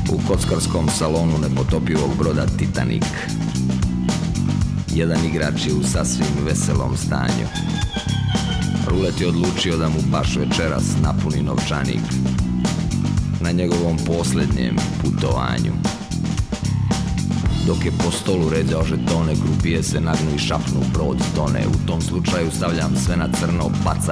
U kockarskom salonu nepotopivog broda Titanic. Jedan igrač je u sasvim veselom stanju. Rulet je odlučio da mu baš večeras napuni novčanik na njegovom posljednjem putovanju. Dok je po stolu ređao žetone, krupije se nagnu i šapnu, brod tone. U tom slučaju stavljam sve na crno, baca